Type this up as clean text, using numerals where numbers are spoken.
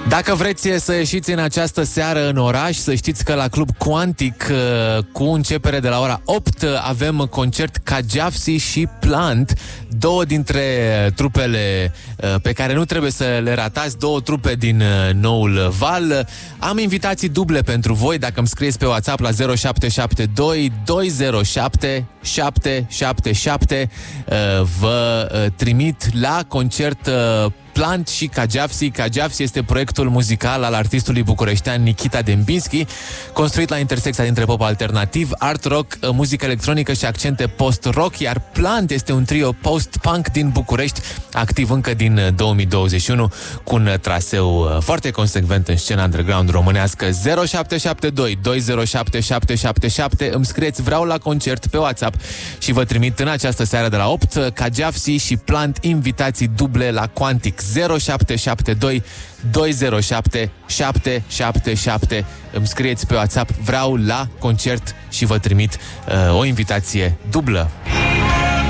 Dacă vreți să ieșiți în această seară în oraș, să știți că la Club Quantic, cu începere de la ora 8, avem concert Cajafsi și Plant, două dintre trupele pe care nu trebuie să le ratați, două trupe din noul val. Am invitații duble pentru voi, dacă îmi scrieți pe WhatsApp la 0772 207 777, vă trimit la concert Plant și Cajafsi. Cajafsi este proiectul muzical al artistului bucureștean Nikita Dembinski, construit la intersecția dintre pop alternativ, art rock, muzică electronică și accente post-rock, iar Plant este un trio post-punk din București, activ încă din 2021, cu un traseu foarte consecvent în scena underground românească. 0772 207 777, îmi scrieți vreau la concert pe WhatsApp și vă trimit în această seară de la 8 Cajafsi și Plant, invitații duble la Quantic. 0772 207 777. Îmi scrieți pe WhatsApp vreau la concert și vă trimit o invitație dublă.